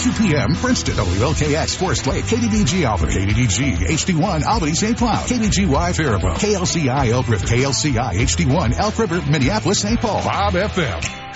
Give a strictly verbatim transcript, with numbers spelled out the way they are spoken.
two p.m. Princeton. W L K X Forest Lake. K D D G Albany. K D D G H D one Albany Saint Cloud. K D G Y Faribault. K L C I Elk River. K L C I H D one Elk River Minneapolis Saint Paul. Bob F M.